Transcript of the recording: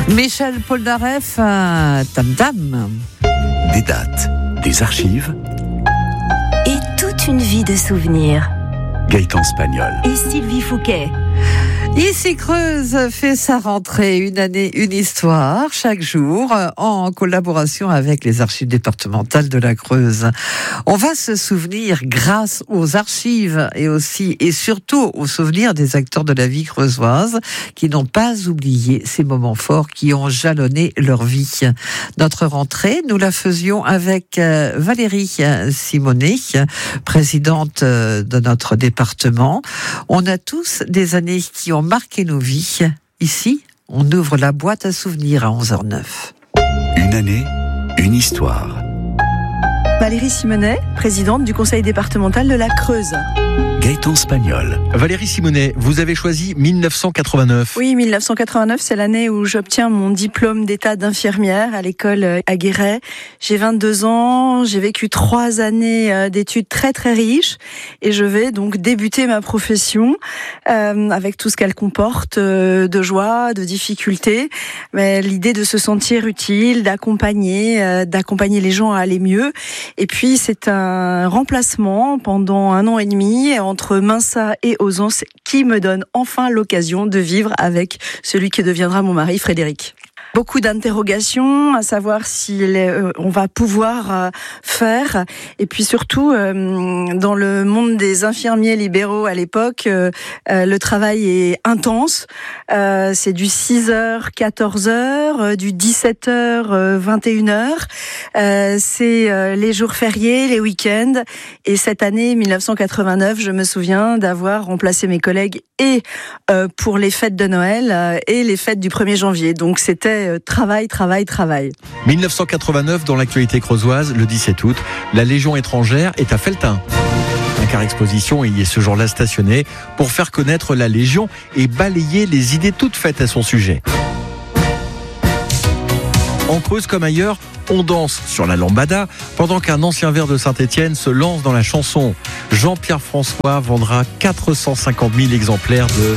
Michel Polnareff, Tam Tam. Des dates, des archives et toute une vie de souvenirs. Gaëtan Spagnol et Sylvie Fouquet. Ici Creuse fait sa rentrée, une année, une histoire, chaque jour, en collaboration avec les archives départementales de la Creuse. On va se souvenir grâce aux archives et aussi et surtout aux souvenirs des acteurs de la vie creusoise qui n'ont pas oublié ces moments forts qui ont jalonné leur vie. Notre rentrée, nous la faisions avec Valérie Simonet, présidente de notre département. On a tous des années qui ont marqué nos vies. Ici, on ouvre la boîte à souvenirs à 11h09. Une année, une histoire. Valérie Simonet, présidente du conseil départemental de la Creuse. Gaëtan Spagnol. Valérie Simonet, vous avez choisi 1989. Oui, 1989, c'est l'année où j'obtiens mon diplôme d'état d'infirmière à l'école à Guéret. J'ai 22 ans, j'ai vécu 3 années d'études très très riches et je vais donc débuter ma profession avec tout ce qu'elle comporte de joie, de difficultés. Mais l'idée de se sentir utile, d'accompagner les gens à aller mieux. Et puis c'est un remplacement pendant 1 an et demi entre Minsa et Ausence qui me donne enfin l'occasion de vivre avec celui qui deviendra mon mari, Frédéric. Beaucoup d'interrogations, à savoir si on va pouvoir faire. Et puis surtout, dans le monde des infirmiers libéraux à l'époque, le travail est intense. C'est du 6h, 14h, du 17h, 21h. C'est les jours fériés, les week-ends. Et cette année, 1989, je me souviens d'avoir remplacé mes collègues et pour les fêtes de Noël et les fêtes du 1er janvier. Donc c'était travail. 1989, dans l'actualité creusoise, le 17 août, la Légion étrangère est à Felletin. Un car exposition y est ce jour-là stationné pour faire connaître la Légion et balayer les idées toutes faites à son sujet. En Creuse comme ailleurs, on danse sur la lambada pendant qu'un ancien vers de Saint-Étienne se lance dans la chanson. Jean-Pierre François vendra 450 000 exemplaires de